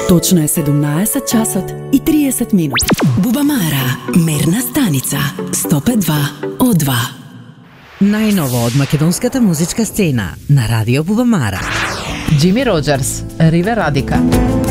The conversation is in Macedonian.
Точно е 17 часот и 30 минути. Бубамара, мерна станица 105.2 О2. Најново од македонската музичка сцена на Радио Бубамара. Джими Роџерс, Ривер Радика.